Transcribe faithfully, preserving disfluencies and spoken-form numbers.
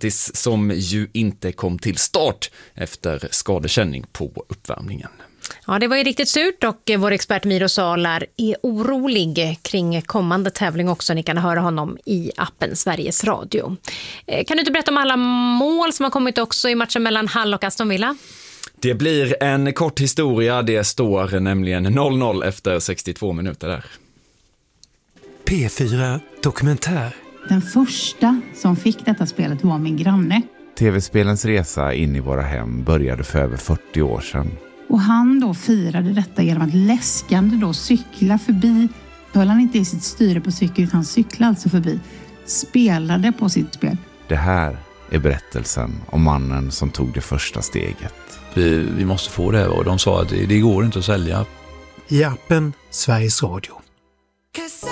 Attis som ju inte kom till start efter skadekänning på uppvärmningen. Ja, det var ju riktigt surt och vår expert Miro Salar är orolig kring kommande tävling också. Ni kan höra honom i appen Sveriges Radio. Kan du inte berätta om alla mål som har kommit också i matchen mellan Hull och Aston Villa? Det blir en kort historia. Det står nämligen noll noll efter sextiotvå minuter där. P fyra Dokumentär. Den första som fick detta spelet var min granne. T V-spelens resa in i våra hem började för över fyrtio år sedan. Och han då firade detta genom att läskande då cykla förbi. Höll han inte i sitt styre på cykel utan cyklade alltså förbi. Spelade på sitt spel. Det här är berättelsen om mannen som tog det första steget. Vi, vi måste få det och de sa att det, det går inte att sälja. I appen Sveriges Radio.